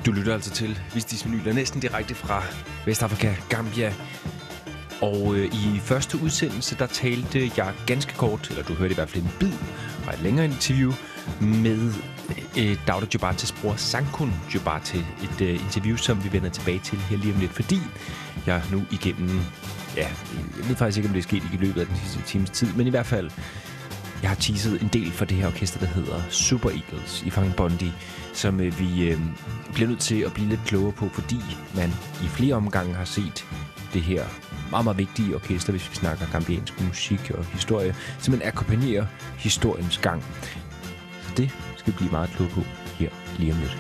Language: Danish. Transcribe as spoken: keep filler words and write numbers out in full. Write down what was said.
Du lytter altså til Vistis Vinyl, næsten direkte fra Vestafrika, Gambia. Og øh, i første udsendelse, der talte jeg ganske kort, eller du hørte i hvert fald en bid fra et længere interview med øh, Dauda Jobates bror Sankun Jobate. Et øh, interview, som vi vender tilbage til her lige om lidt, fordi jeg nu igennem, ja, jeg ved faktisk ikke, om det er sket i løbet af den sidste times tid, men i hvert fald, jeg har teaset en del for det her orkester, der hedder Super Eagles i Fangen Bondi, som øh, vi øh, bliver nødt til at blive lidt klogere på, fordi man i flere omgange har set det her meget, meget vigtige orkester, hvis vi snakker gambiansk musik og historie, simpelthen akkompagnerer historiens gang. Så det skal vi blive meget kloge på her lige om lidt.